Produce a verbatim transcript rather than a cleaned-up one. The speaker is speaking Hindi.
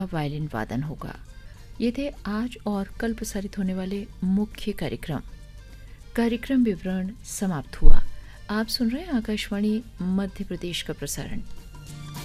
वायलिन वादन होगा। ये थे आज और कल प्रसारित होने वाले मुख्य कार्यक्रम। कार्यक्रम विवरण समाप्त हुआ। आप सुन रहे हैं आकाशवाणी मध्य प्रदेश का प्रसारण।